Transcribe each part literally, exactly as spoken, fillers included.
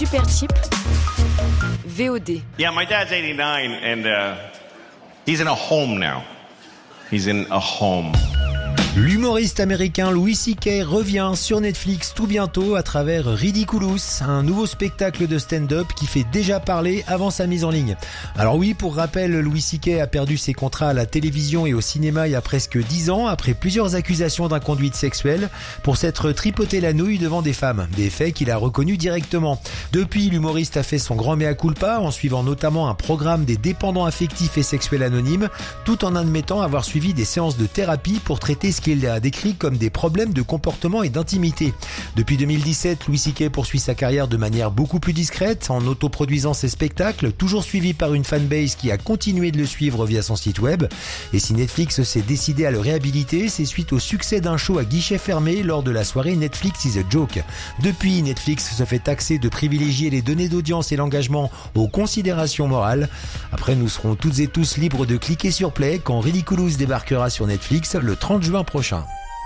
Super Cheap, V O D. Yeah, my dad's eighty-nine and uh, he's in a home now. He's in a home. L'humoriste américain Louis C K revient sur Netflix tout bientôt à travers Ridiculous, un nouveau spectacle de stand-up qui fait déjà parler avant sa mise en ligne. Alors oui, pour rappel, Louis C K a perdu ses contrats à la télévision et au cinéma il y a presque dix ans après plusieurs accusations d'inconduite sexuelle pour s'être tripoté la nouille devant des femmes, des faits qu'il a reconnus directement. Depuis, l'humoriste a fait son grand mea culpa en suivant notamment un programme des dépendants affectifs et sexuels anonymes, tout en admettant avoir suivi des séances de thérapie pour traiter ce qu'il a décrit comme des problèmes de comportement et d'intimité. Depuis deux mille dix-sept, Louis C K poursuit sa carrière de manière beaucoup plus discrète en autoproduisant ses spectacles, toujours suivi par une fanbase qui a continué de le suivre via son site web. Et si Netflix s'est décidé à le réhabiliter, c'est suite au succès d'un show à guichet fermé lors de la soirée Netflix is a Joke. Depuis, Netflix se fait taxer de privilégier les données d'audience et l'engagement aux considérations morales. Après, nous serons toutes et tous libres de cliquer sur play quand Ridiculous débarquera sur Netflix le trente juin prochain.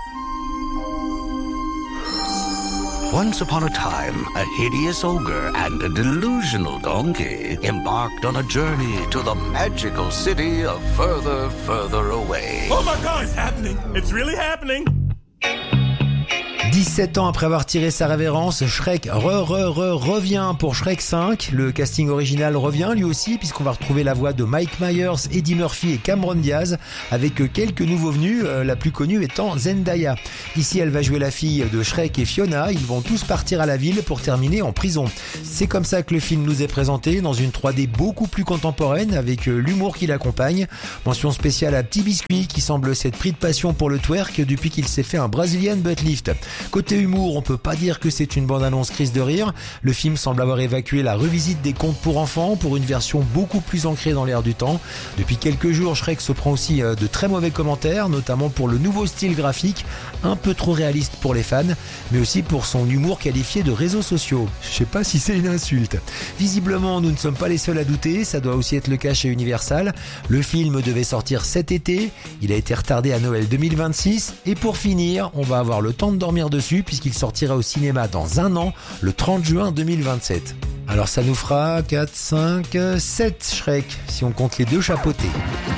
Once upon a time, a hideous ogre and a delusional donkey embarked on a journey to the magical city of Further, Further Away. Oh my God, it's happening! It's really happening! dix-sept ans après avoir tiré sa révérence, Shrek re re re revient pour Shrek cinq. Le casting original revient lui aussi puisqu'on va retrouver la voix de Mike Myers, Eddie Murphy et Cameron Diaz avec quelques nouveaux venus, la plus connue étant Zendaya. Ici, elle va jouer la fille de Shrek et Fiona. Ils vont tous partir à la ville pour terminer en prison. C'est comme ça que le film nous est présenté dans une trois D beaucoup plus contemporaine avec l'humour qui l'accompagne. Mention spéciale à Petit Biscuit qui semble s'être pris de passion pour le twerk depuis qu'il s'est fait un Brazilian butt lift. Côté humour, on peut pas dire que c'est une bande-annonce crise de rire. Le film semble avoir évacué la revisite des contes pour enfants pour une version beaucoup plus ancrée dans l'air du temps. Depuis quelques jours, Shrek se prend aussi de très mauvais commentaires, notamment pour le nouveau style graphique, un peu trop réaliste pour les fans, mais aussi pour son humour qualifié de réseaux sociaux. Je sais pas si c'est une insulte. Visiblement, nous ne sommes pas les seuls à douter, ça doit aussi être le cas chez Universal. Le film devait sortir cet été, il a été retardé à Noël deux mille vingt-six, et pour finir, on va avoir le temps de dormir dessus puisqu'il sortira au cinéma dans un an, le trente juin deux mille vingt-sept. Alors ça nous fera quatre, cinq, sept Shrek si on compte les deux chapeautés.